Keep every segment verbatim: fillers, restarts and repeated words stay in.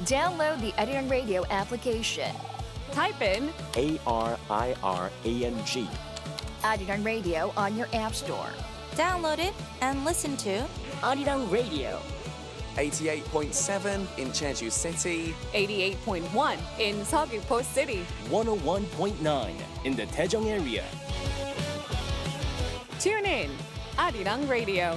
Download the Arirang Radio application. Type in A R I R A N G. Arirang Radio on your app store. Download it and listen to Arirang Radio. eighty-eight point seven in Jeju City. eighty-eight point one in Seogwipo City. one oh one point nine in the Daejeong area. Tune in, Arirang Radio.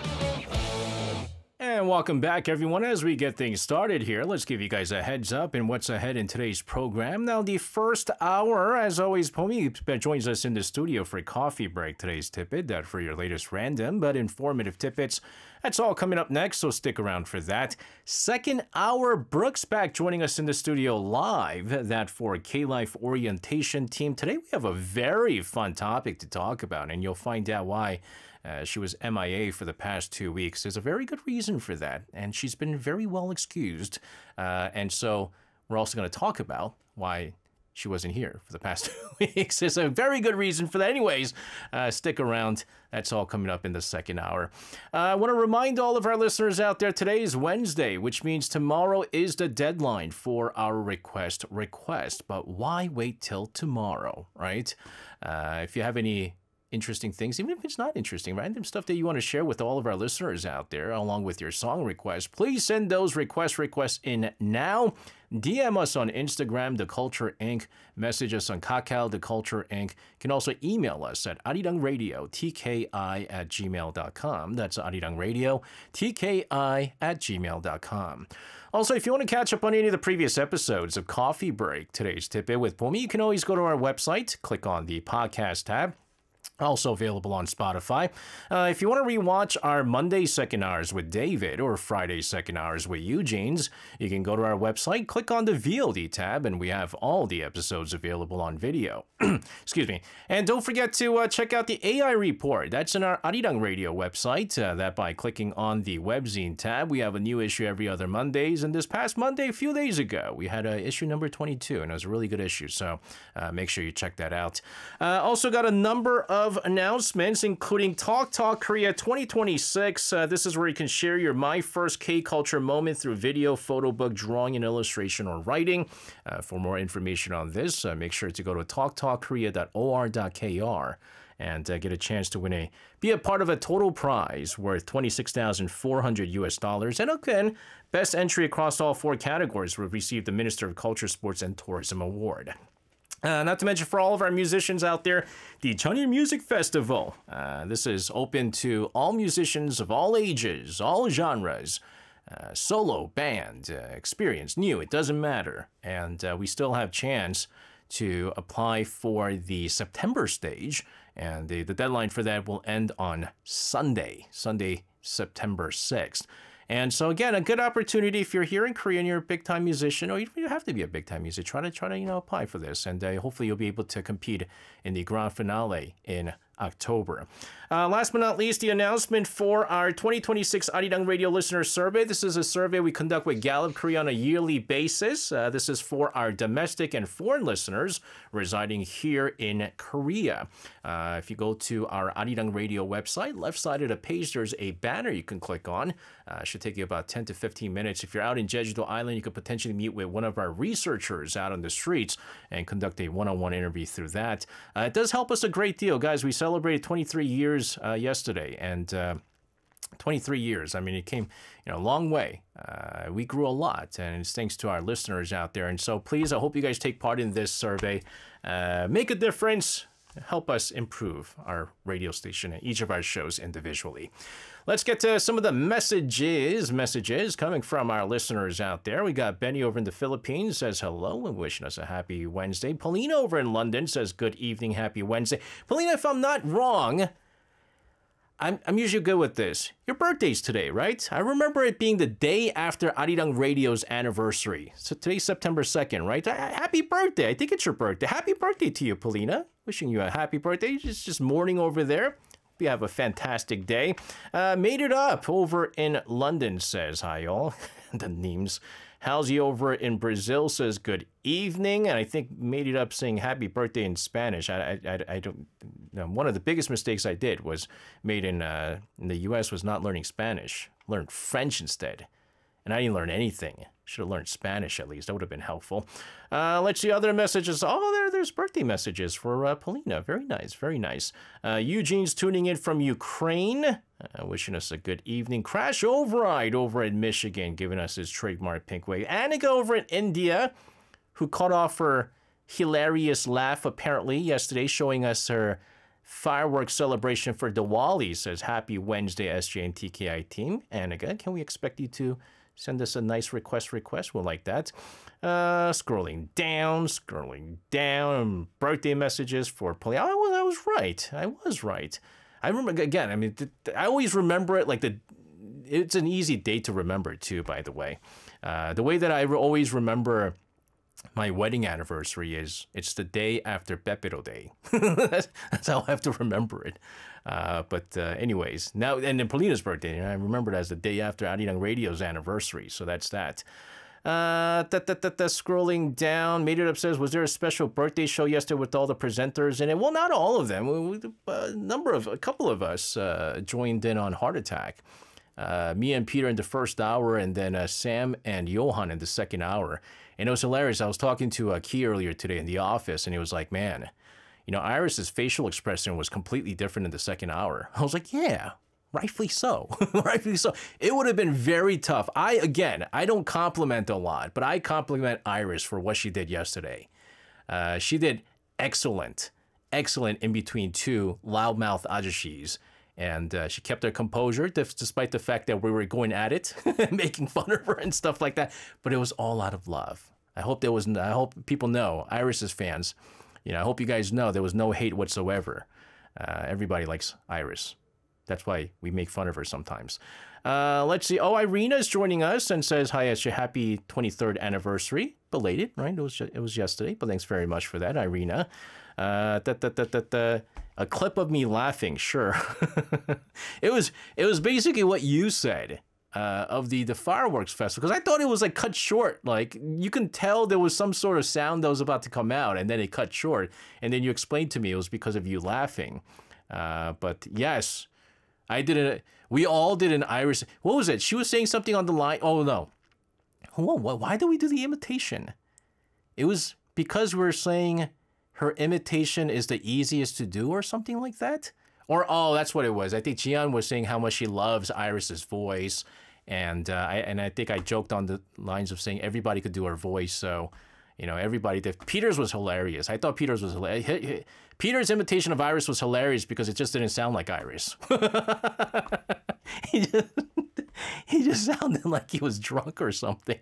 And welcome back, everyone. As we get things started here, let's give you guys a heads up in what's ahead in today's program. Now, the first hour, as always, Pomi joins us in the studio for a coffee break. Today's tidbit, that for your latest random but informative tidbits. That's all coming up next, so stick around for that. Second hour, Brooks back joining us in the studio live. That for K-Life orientation team. Today we have a very fun topic to talk about, and you'll find out why. Uh, she was M I A for the past two weeks. There's a very good reason for that, and she's been very well excused. Uh, and so we're also going to talk about why she wasn't here for the past two weeks. There's a very good reason for that. Anyways, uh, stick around. That's all coming up in the second hour. Uh, I want to remind all of our listeners out there, today is Wednesday, which means tomorrow is the deadline for our request request. But why wait till tomorrow, right? Uh, if you have any interesting things, even if it's not interesting, random stuff that you want to share with all of our listeners out there, along with your song requests, please send those request requests in now. D M us on Instagram, The Culture Incorporated. Message us on Kakao, The Culture Incorporated. You can also email us at arirangradio, T K I at gmail dot com. That's arirangradio, T K I at gmail dot com. Also, if you want to catch up on any of the previous episodes of Coffee Break, today's tidbit with Pomi, you can always go to our website, click on the podcast tab. Also available on Spotify. Uh, if you want to rewatch our Monday second hours with David or Friday second hours with Eugene's, you can go to our website, click on the V O D tab, and we have all the episodes available on video. Excuse me. And don't forget to uh, check out the A I report. That's in our Arirang Radio website. Uh, that by clicking on the webzine tab. We have a new issue every other Mondays. And this past Monday, a few days ago, we had uh, issue number twenty-two, and it was a really good issue. So uh, make sure you check that out. Uh, also got a number of announcements, including Talk Talk Korea twenty twenty-six. Uh, this is where you can share your My First K-Culture moment through video, photo book, drawing, and illustration, or writing. Uh, for more information on this, uh, make sure to go to talk talk korea dot o r dot k r and uh, get a chance to win a be a part of a total prize worth twenty-six thousand four hundred U S dollars. And again, best entry across all four categories will receive the Minister of Culture, Sports, and Tourism Award. Uh, not to mention, for all of our musicians out there, the Cheonil Music Festival. Uh, this is open to all musicians of all ages, all genres, uh, solo, band, uh, experience, new, it doesn't matter. And uh, we still have chance to apply for the September stage. And the, the deadline for that will end on Sunday, Sunday, September sixth. And so again, a good opportunity if you're here in Korea and you're a big-time musician, or even you have to be a big-time musician, try to try to you know apply for this, and uh, hopefully you'll be able to compete in the grand finale in October. Uh, last but not least, the announcement for our twenty twenty-six Arirang Radio Listener Survey. This is a survey we conduct with Gallup Korea on a yearly basis. Uh, this is for our domestic and foreign listeners residing here in Korea. Uh, if you go to our Arirang Radio website, left side of the page, there's a banner you can click on. Uh, should take you about ten to fifteen minutes. If you're out in Jeju-do Island, you could potentially meet with one of our researchers out on the streets and conduct a one-on-one interview through that. Uh, it does help us a great deal, guys. We celebrated twenty-three years uh, yesterday, and uh, twenty-three years. I mean, it came, you know, a long way. Uh, we grew a lot, and it's thanks to our listeners out there. And so, please, I hope you guys take part in this survey. Uh, make a difference. Help us improve our radio station and each of our shows individually. Let's get to some of the messages, messages coming from our listeners out there. We got Benny over in the Philippines says hello and wishing us a happy Wednesday. Paulina over in London says good evening, happy Wednesday. Paulina, if I'm not wrong, I'm, I'm usually good with this. Your birthday's today, right? I remember it being the day after Arirang Radio's anniversary. So today's September second, right? Happy birthday. I think it's your birthday. Happy birthday to you, Paulina. Wishing you a happy birthday. It's just morning over there. Hope you have a fantastic day. Uh, made it up over in London says hi, y'all. The names. Halsey over in Brazil says good evening, and I think made it up saying happy birthday in Spanish. I, I, I, I don't. You know, one of the biggest mistakes I did was made in uh, in the U S was not learning Spanish. Learned French instead, And I didn't learn anything. Should have learned Spanish at least. That would have been helpful. Uh, let's see other messages. Oh, there, there's birthday messages for uh, Polina. Very nice, very nice. Uh, Eugene's tuning in from Ukraine. Uh, wishing us a good evening. Crash Override over in Michigan, giving us his trademark pink wave. Annika over in India, who cut off her hilarious laugh apparently yesterday, showing us her fireworks celebration for Diwali. Says, happy Wednesday, S J and T K I team. Annika, can we expect you to send us a nice request request? We'll like that. Uh, scrolling down, scrolling down. Birthday messages for Polly. I was, I was right. I was right. I remember, again, I mean, I always remember it like the, it's an easy date to remember too, by the way. Uh, the way that I always remember my wedding anniversary is it's the day after Pepero Day. that's, that's how I have to remember it. Uh, but uh, anyways, now, and then Polina's birthday, and I remember it as the day after Arirang Radio's anniversary. So that's that. Uh, that, that, that, that, scrolling down, Made It Up says, was there a special birthday show yesterday with all the presenters in it? Well, not all of them. We, we, a number of, a couple of us uh, joined in on Heart Attack. Uh, me and Peter in the first hour, and then uh, Sam and Johan in the second hour. And it was hilarious. I was talking to uh, Key earlier today in the office, and he was like, man, you know, Iris's facial expression was completely different in the second hour. I was like, yeah. Rightfully so. Rightfully so. It would have been very tough. I, again, I don't compliment a lot, but I compliment Iris for what she did yesterday. Uh, she did excellent, excellent in between two loudmouth ajashis. And uh, she kept her composure despite the fact that we were going at it, making fun of her and stuff like that. But it was all out of love. I hope there was. I hope people know, Iris's fans. You know, I hope you guys know there was no hate whatsoever. Uh, everybody likes Iris. That's why we make fun of her sometimes. Uh, let's see. Oh, Irina's joining us and says, hi, it's your happy twenty-third anniversary. Belated, right? It was, it was yesterday, but thanks very much for that, Irina. Uh, da, da, da, da, da. A clip of me laughing, sure. it was it was basically what you said uh, of the, the fireworks festival, because I thought it was like cut short. Like, you can tell there was some sort of sound that was about to come out, and then it cut short. And then you explained to me it was because of you laughing. Uh, but yes, I did it. We all did an Iris. What was it? She was saying something on the line. Oh, no. Whoa, why did we do the imitation? It was because we were saying her imitation is the easiest to do or something like that. Or, oh, that's what it was. I think Jian was saying how much she loves Iris's voice. And, uh, I, and I think I joked on the lines of saying everybody could do her voice. So, you know, everybody did. Peter's was hilarious. I thought Peter's was hilarious. Peter's imitation of Iris was hilarious because it just didn't sound like Iris. he, just, he just sounded like he was drunk or something.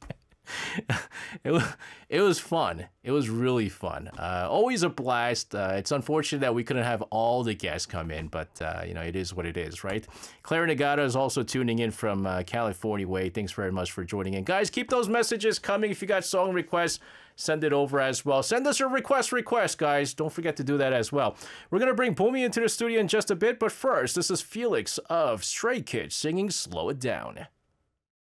it was it was fun. It was really fun. Uh, always a blast. Uh, it's unfortunate that we couldn't have all the guests come in, but uh, you know, it is what it is, right? Claire Nagata is also tuning in from uh, California Way. Thanks very much for joining in, guys. Keep those messages coming. If you got song requests, send it over as well. Send us a request request, guys. Don't forget to do that as well. We're gonna bring Boomy into the studio in just a bit, but first, this is Felix of Stray Kids singing "Slow It Down."